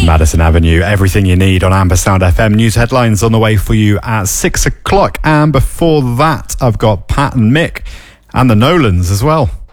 Madison Avenue, everything you need on Ambersound FM. News headlines on the way for you at 6 o'clock. And before that, I've got Pat and Mick and the Nolans as well.